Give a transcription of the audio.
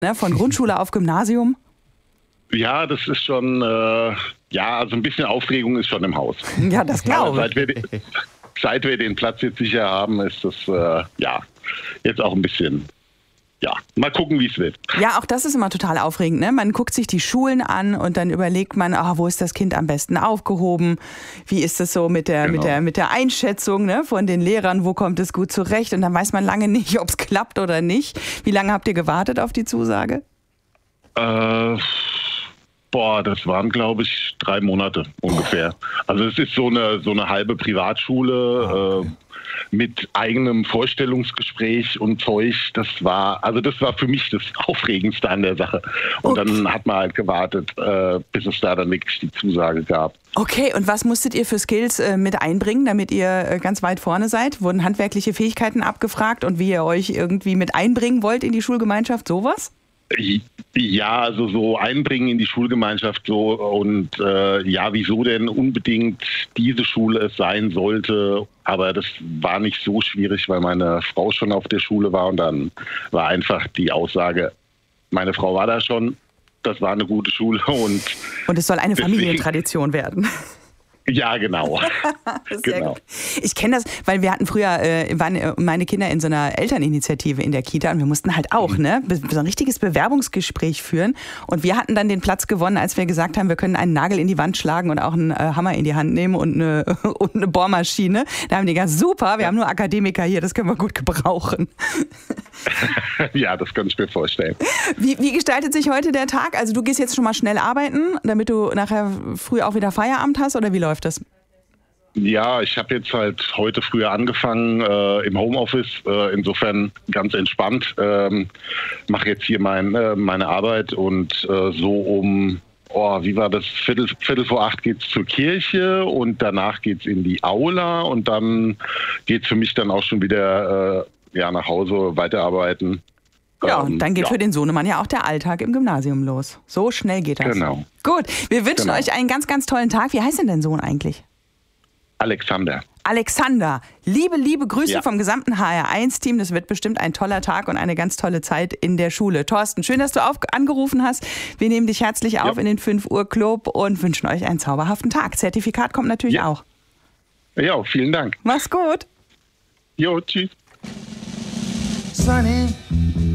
Ne? Von Grundschule auf Gymnasium. Ja, das ist schon, also ein bisschen Aufregung ist schon im Haus. Ja, das glaube ich. Seit wir den Platz jetzt sicher haben, ist das, jetzt auch ein bisschen... Ja, mal gucken, wie es wird. Ja, auch das ist immer total aufregend. Ne? Man guckt sich die Schulen an und dann überlegt man, wo ist das Kind am besten aufgehoben? Wie ist es so mit der Einschätzung, ne, von den Lehrern? Wo kommt es gut zurecht? Und dann weiß man lange nicht, ob es klappt oder nicht. Wie lange habt ihr gewartet auf die Zusage? Das waren, glaube ich, 3 Monate ungefähr. Also es ist so eine halbe Privatschule mit eigenem Vorstellungsgespräch und Zeug. Das war für mich das Aufregendste an der Sache. Und dann hat man halt gewartet, bis es da dann wirklich die Zusage gab. Okay, und was musstet ihr für Skills mit einbringen, damit ihr ganz weit vorne seid? Wurden handwerkliche Fähigkeiten abgefragt und wie ihr euch irgendwie mit einbringen wollt in die Schulgemeinschaft, sowas? Ja, also so einbringen in die Schulgemeinschaft so und wieso denn unbedingt diese Schule es sein sollte. Aber das war nicht so schwierig, weil meine Frau schon auf der Schule war und dann war einfach die Aussage, meine Frau war da schon, das war eine gute Schule und es soll eine Familientradition werden. Ja, genau. Genau. Gut. Ich kenne das, weil wir hatten früher, waren meine Kinder in so einer Elterninitiative in der Kita und wir mussten halt auch so ein richtiges Bewerbungsgespräch führen und wir hatten dann den Platz gewonnen, als wir gesagt haben, wir können einen Nagel in die Wand schlagen und auch einen Hammer in die Hand nehmen und eine Bohrmaschine. Da haben die gesagt, super, wir haben nur Akademiker hier, das können wir gut gebrauchen. Ja, das kann ich mir vorstellen. Wie gestaltet sich heute der Tag? Also du gehst jetzt schon mal schnell arbeiten, damit du nachher früh auch wieder Feierabend hast oder wie läuft das? Ja, ich habe jetzt halt heute früher angefangen im Homeoffice, insofern ganz entspannt. Mache jetzt hier meine Arbeit und so wie war das? Viertel vor 8 geht's zur Kirche und danach geht's in die Aula und dann geht's für mich dann auch schon wieder nach Hause weiterarbeiten. Ja, und dann geht für den Sohnemann ja auch der Alltag im Gymnasium los. So schnell geht das. Genau. Gut, wir wünschen euch einen ganz, ganz tollen Tag. Wie heißt denn dein Sohn eigentlich? Alexander. Alexander, liebe Grüße vom gesamten HR1-Team. Das wird bestimmt ein toller Tag und eine ganz tolle Zeit in der Schule. Thorsten, schön, dass du angerufen hast. Wir nehmen dich herzlich auf in den 5 Uhr Club und wünschen euch einen zauberhaften Tag. Zertifikat kommt natürlich auch. Ja, vielen Dank. Mach's gut. Jo, tschüss. Sunny.